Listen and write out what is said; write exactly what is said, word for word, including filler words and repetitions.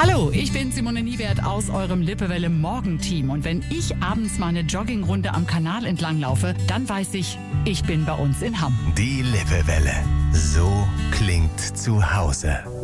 Hallo, ich bin Simone Niewert aus eurem Lippewelle Morgenteam. Und wenn ich abends mal eine Joggingrunde am Kanal entlang laufe, dann weiß ich, ich bin bei uns in Hamm. Die Lippewelle. So klingt zu Hause.